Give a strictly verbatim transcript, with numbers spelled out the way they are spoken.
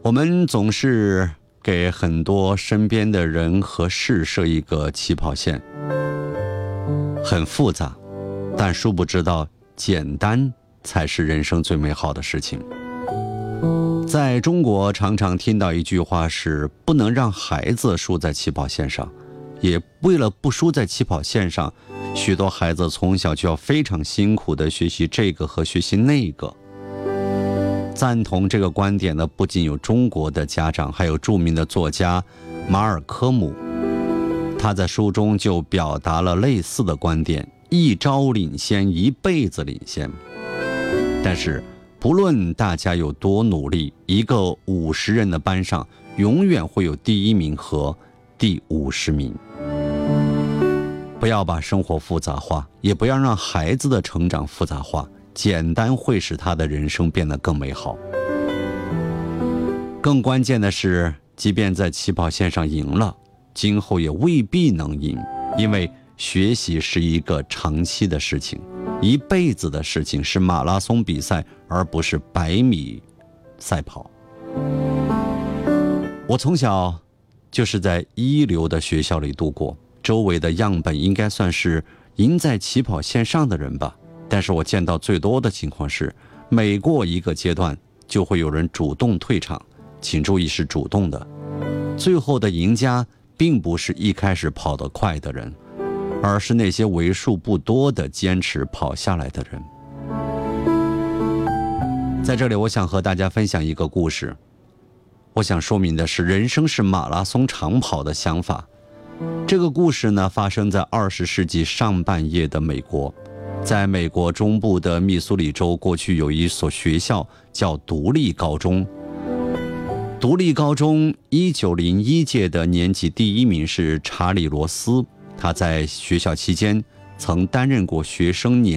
我们总是给很多身边的人和事设一个起跑线，很复杂，但殊不知道简单才是人生最美好的事情。在中国常常听到一句话是，不能让孩子输在起跑线上，也为了不输在起跑线上，许多孩子从小就要非常辛苦地学习这个和学习那个。赞同这个观点的不仅有中国的家长，还有著名的作家马尔科姆。他在书中就表达了类似的观点，一朝领先，一辈子领先。但是不论大家有多努力，一个五十人的班上永远会有第一名和第五十名。不要把生活复杂化，也不要让孩子的成长复杂化，简单会使他的人生变得更美好。更关键的是，即便在起跑线上赢了，今后也未必能赢，因为学习是一个长期的事情，一辈子的事情，是马拉松比赛，而不是百米赛跑。我从小就是在一流的学校里度过，周围的样本应该算是赢在起跑线上的人吧。但是我见到最多的情况是，每过一个阶段就会有人主动退场，请注意是主动的。最后的赢家并不是一开始跑得快的人，而是那些为数不多的坚持跑下来的人。在这里我想和大家分享一个故事，我想说明的是，人生是马拉松长跑的想法。这个故事呢，发生在二十世纪上半叶的美国。在美国中部的密苏里州，过去有一所学校叫独立高中。独立高中一九零一届的年级第一名是查理·罗斯，他在学校期间曾担任过学生年